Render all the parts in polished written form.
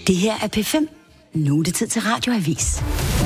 Det her er P5. Nu er det tid til Radioavis.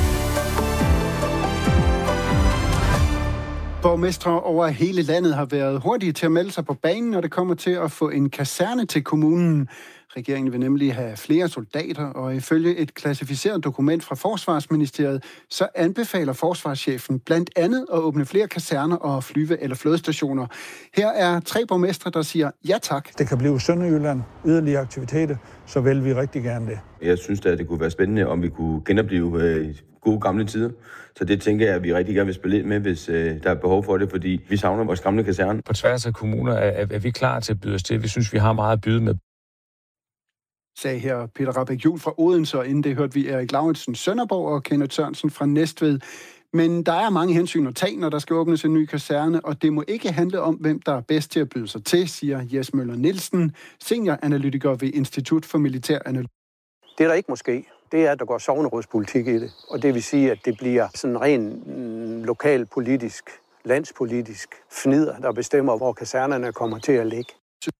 Borgmestre over hele landet har været hurtige til at melde sig på banen, når det kommer til at få en kaserne til kommunen. Regeringen vil nemlig have flere soldater, og ifølge et klassificeret dokument fra Forsvarsministeriet, så anbefaler forsvarschefen blandt andet at åbne flere kaserner og flyve- eller flådestationer. Her er 3 borgmestre, der siger ja tak. Det kan blive Sønderjylland, yderligere aktiviteter, så vil vi rigtig gerne det. Jeg synes at det kunne være spændende, om vi kunne genopleve gode gamle tider. Så det tænker jeg, at vi rigtig gerne vil spille ind med, hvis der er behov for det, fordi vi savner vores gamle kaserne. På tværs af kommuner er vi klar til at byde os til. Vi synes, vi har meget at byde med. Sagde her Peter Rahbæk-Juel fra Odense, og inden det hørte vi Erik Lauritsen Sønderborg og Kenneth Sørensen fra Næstved. Men der er mange hensyn at tage, når der skal åbnes en ny kaserne, og det må ikke handle om, hvem der er bedst til at byde sig til, siger Jes Møller Nielsen, senioranalytiker ved Institut for Militær Analyse. Det, der ikke må ske, det er, at der går sognerådspolitik i det. Og det vil sige, at det bliver sådan ren lokalpolitisk, landspolitisk fnider, der bestemmer, hvor kasernerne kommer til at ligge.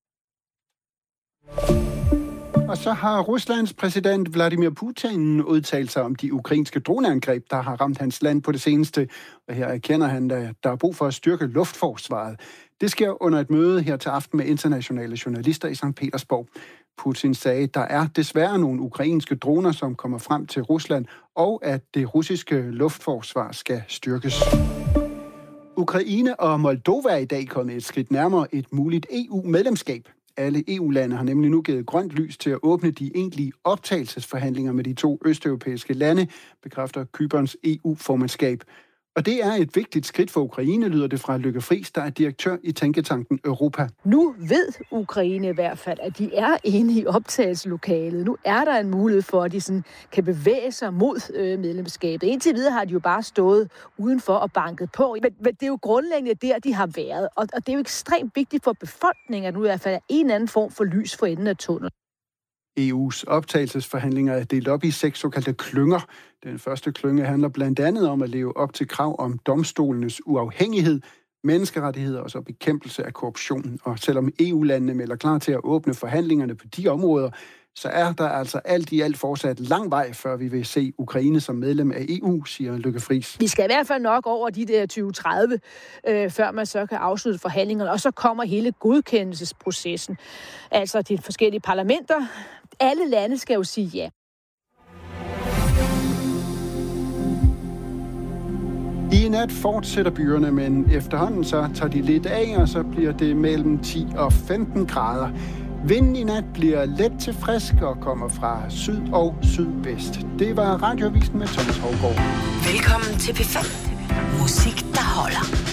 Og så har Ruslands præsident Vladimir Putin udtalt sig om de ukrainske droneangreb, der har ramt hans land på det seneste. Og her erkender han, at der er brug for at styrke luftforsvaret. Det sker under et møde her til aften med internationale journalister i St. Petersborg. Putin sagde, at der er desværre nogle ukrainske droner, som kommer frem til Rusland, og at det russiske luftforsvar skal styrkes. Ukraine og Moldova er i dag kommet et skridt nærmere et muligt EU-medlemskab. Alle EU-lande har nemlig nu givet grønt lys til at åbne de egentlige optagelsesforhandlinger med de 2 østeuropæiske lande, bekræfter Cyperns EU-formandskab. Og det er et vigtigt skridt for Ukraine, lyder det fra Lykke Friis, der er direktør i Tænketanken Europa. Nu ved Ukraine i hvert fald, at de er inde i optagelseslokalet. Nu er der en mulighed for, at de sådan kan bevæge sig mod medlemskabet. Indtil videre har de jo bare stået udenfor og banket på. Men det er jo grundlæggende der, de har været. Og det er jo ekstremt vigtigt for befolkningen, at nu i hvert fald er en anden form for lys for enden af tunnelen. EU's optagelsesforhandlinger er delt op i 6 såkaldte klynger. Den første klynge handler blandt andet om at leve op til krav om domstolenes uafhængighed, menneskerettigheder og så bekæmpelse af korruption. Og selvom EU-landene melder klar til at åbne forhandlingerne på de områder, så er der altså alt i alt fortsat lang vej, før vi vil se Ukraine som medlem af EU, siger Lykke Friis. Vi skal i hvert fald nok over de der 2030, før man så kan afslutte forhandlingerne, og så kommer hele godkendelsesprocessen. Altså de forskellige parlamenter. Alle lande skal jo sige ja. I nat fortsætter byerne, men efterhånden så tager de lidt af, og så bliver det mellem 10 og 15 grader. Vinden i nat bliver let til frisk og kommer fra syd og sydvest. Det var Radioavisen med Thomas Hougaard. Velkommen til P5. Musik, der holder.